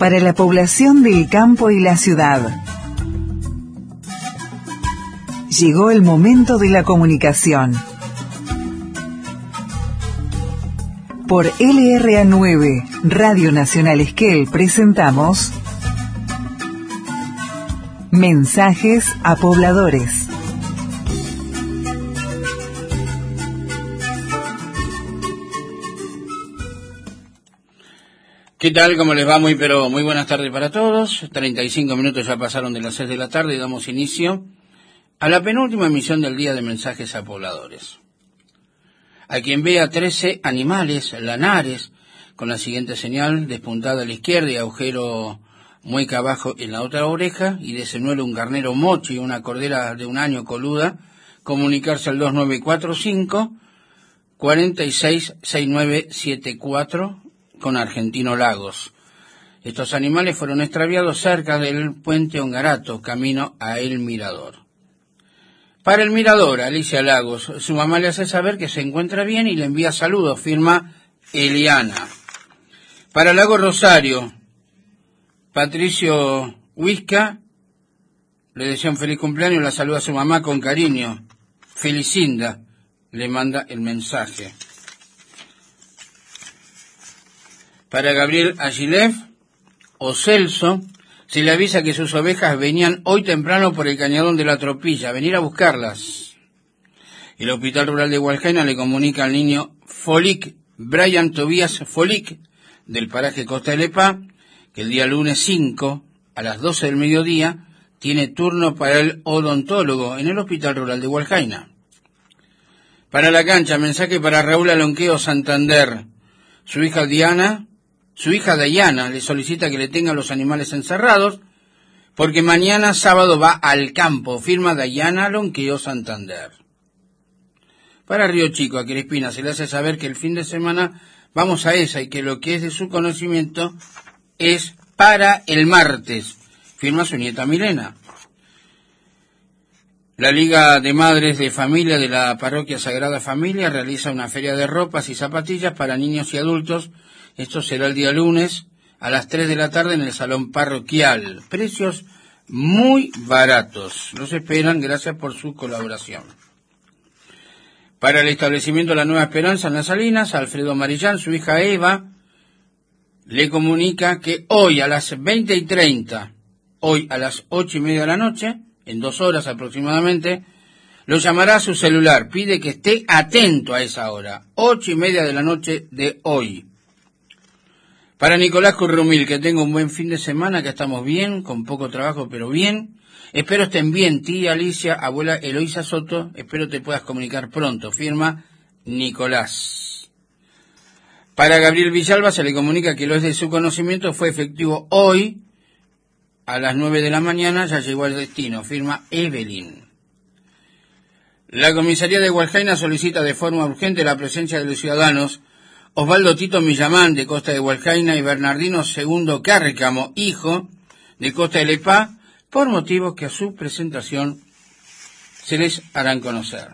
para la población del campo y la ciudad. Llegó el momento de la comunicación. Por LRA9, Radio Nacional Esquel, presentamos Mensajes a Pobladores. ¿Qué tal? ¿Cómo les va? Muy buenas tardes para todos. 35 minutos ya pasaron de las 6 de la tarde y damos inicio a la penúltima emisión del día de Mensajes a Pobladores. A quien vea 13 animales lanares con la siguiente señal: despuntada a la izquierda y agujero mueca abajo en la otra oreja, y de señuelo un carnero mocho y una cordera de un año coluda, comunicarse al 2945 466974 con Argentino Lagos. Estos animales fueron extraviados cerca del puente Hongarato, camino a El Mirador. Para El Mirador, Alicia Lagos, su mamá le hace saber que se encuentra bien y le envía saludos, firma Eliana. Para Lago Rosario, Patricio Huisca le desea un feliz cumpleaños, la saluda a su mamá con cariño. Felicinda le manda el mensaje. Para Gabriel Agilev o Celso, se le avisa que sus ovejas venían hoy temprano por el cañadón de la Tropilla, venir a buscarlas. El Hospital Rural de Hualjaina le comunica al niño Folic, Brian Tobías Folic, del paraje Costa de Lepá, que el día lunes 5, a las 12 del mediodía, tiene turno para el odontólogo en el Hospital Rural de Hualjaina. Para la cancha, mensaje para Raúl Alonqueo Santander. Su hija Dayana le solicita que le tenga los animales encerrados porque mañana sábado va al campo, firma Dayana Alonqueo Santander. Para Río Chico, a Crespina, se le hace saber que el fin de semana vamos a esa y que lo que es de su conocimiento es para el martes, firma su nieta Milena. La Liga de Madres de Familia de la Parroquia Sagrada Familia realiza una feria de ropas y zapatillas para niños y adultos. Esto será el día lunes a las 3 de la tarde en el Salón Parroquial. Precios muy baratos. Los esperan, gracias por su colaboración. Para el establecimiento La Nueva Esperanza en Las Salinas, Alfredo Marillán, su hija Eva, le comunica que hoy a las 20:30, hoy a las 8:30 de la noche, en 2 horas aproximadamente, lo llamará a su celular. Pide que esté atento a esa hora, 8:30 de la noche de hoy. Para Nicolás Currumil, que tenga un buen fin de semana, que estamos bien, con poco trabajo, pero bien. Espero estén bien, tía Alicia, abuela Eloísa Soto, espero te puedas comunicar pronto, firma Nicolás. Para Gabriel Villalba se le comunica que lo es de su conocimiento, fue efectivo hoy, a las 9 de la mañana, ya llegó al destino, firma Evelyn. La comisaría de Hualjaina solicita de forma urgente la presencia de los ciudadanos Osvaldo Tito Millamán, de Costa de Hualjaina, y Bernardino II Cárcamo, hijo, de Costa de Lepá, por motivos que a su presentación se les harán conocer.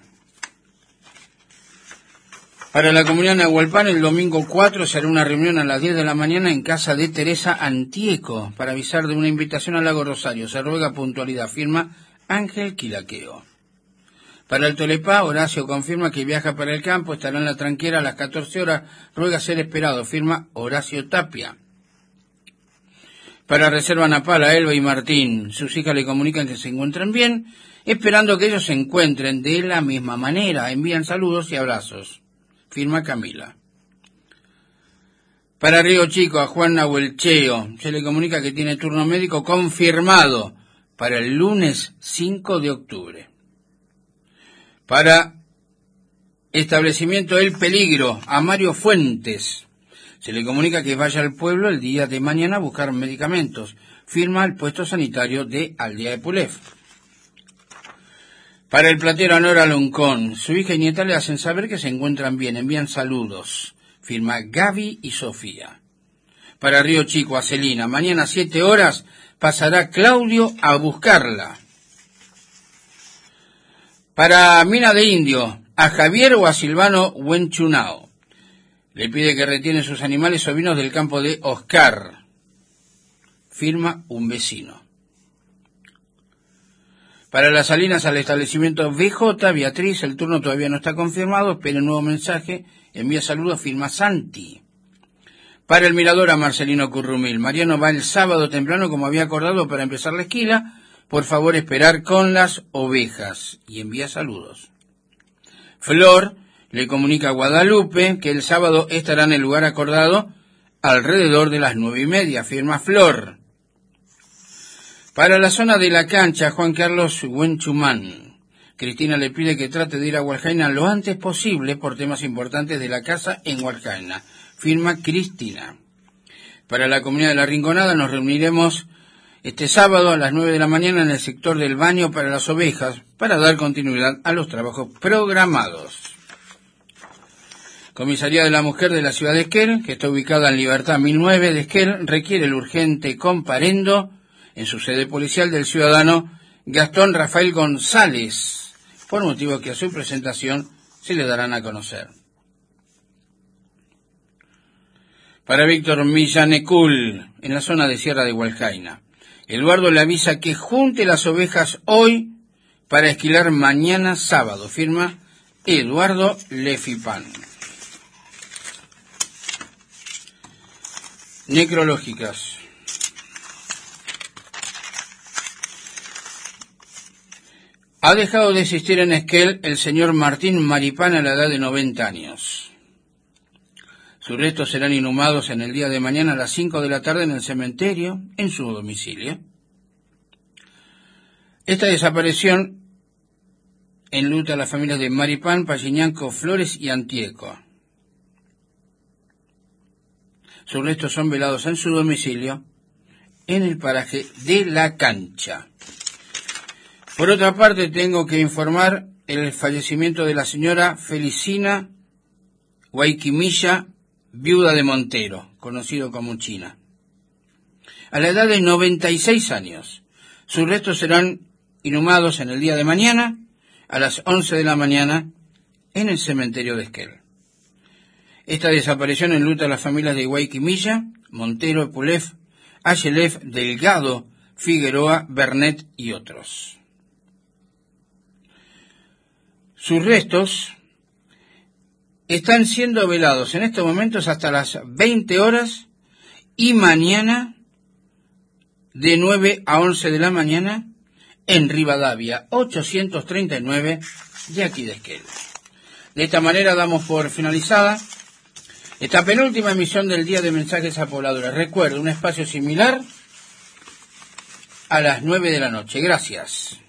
Para la comunidad Nahualpan, el domingo 4 será una reunión a las 10 de la mañana en casa de Teresa Antieco para avisar de una invitación al Lago Rosario. Se ruega puntualidad, firma Ángel Quilaqueo. Para el Tolepá, Horacio confirma que viaja para el campo, estará en la tranquera a las 14 horas, ruega ser esperado, firma Horacio Tapia. Para Reserva Napala, Elba y Martín, sus hijas le comunican que se encuentran bien, esperando que ellos se encuentren de la misma manera, envían saludos y abrazos, firma Camila. Para Río Chico, a Juan Nahuelcheo, se le comunica que tiene turno médico confirmado para el lunes 5 de octubre. Para establecimiento El Peligro, a Mario Fuentes, se le comunica que vaya al pueblo el día de mañana a buscar medicamentos, firma el puesto sanitario de Aldea de Pulef. Para el platero Anora Loncón, su hija y nieta le hacen saber que se encuentran bien, envían saludos, firma Gaby y Sofía. Para Río Chico, a Celina, mañana a 7 horas pasará Claudio a buscarla. Para Mina de Indio, a Javier o a Silvano Huenchunao. Le pide que retiene sus animales ovinos del campo de Oscar. firma un vecino. Para las salinas al establecimiento VJ, Beatriz, el turno todavía no está confirmado, espera un nuevo mensaje, envía saludos, firma Santi. Para el mirador a Marcelino Currumil, Mariano va el sábado temprano como había acordado para empezar la esquila, por favor esperar con las ovejas, y envía saludos. Flor le comunica a Guadalupe que el sábado estará en el lugar acordado alrededor de las 9:30, firma Flor. Para la zona de la cancha, Juan Carlos Huenchumán, Cristina le pide que trate de ir a Hualjaina lo antes posible por temas importantes de la casa en Hualjaina, firma Cristina. Para la comunidad de La Rinconada nos reuniremos este sábado a las 9 de la mañana en el sector del baño para las ovejas para dar continuidad a los trabajos programados. Comisaría de la Mujer de la ciudad de Esquel, que está ubicada en Libertad 1009 de Esquel, requiere el urgente comparendo en su sede policial del ciudadano Gastón Rafael González, por motivo que a su presentación se le darán a conocer. Para Víctor Millanecul, en la zona de Sierra de Hualjaina, Eduardo le avisa que junte las ovejas hoy para esquilar mañana sábado, firma Eduardo Lefipán. Necrológicas. Ha dejado de existir en Esquel el señor Martín Maripán a la edad de 90 años. Sus restos serán inhumados en el día de mañana a las 5 de la tarde en el cementerio, en su domicilio. Esta desaparición enluta a las familias de Maripán, Pachiñanco, Flores y Antieco. Sus restos son velados en su domicilio, en el paraje de La Cancha. Por otra parte, tengo que informar el fallecimiento de la señora Felicina Guayquimilla, viuda de Montero, conocido como China. A la edad de 96 años, sus restos serán inhumados en el día de mañana, a las 11 de la mañana, en el cementerio de Esquel. Esta desaparición enluta a las familias de Guayquimilla, Montero, Epulef, Ayelef, Delgado, Figueroa, Bernet y otros. Sus restos están siendo velados en estos momentos hasta las 20 horas y mañana de 9 a 11 de la mañana en Rivadavia 839 de aquí de Esquel. De esta manera damos por finalizada esta penúltima emisión del Día de Mensajes a Pobladores. Recuerdo, un espacio similar a las 9 de la noche. Gracias.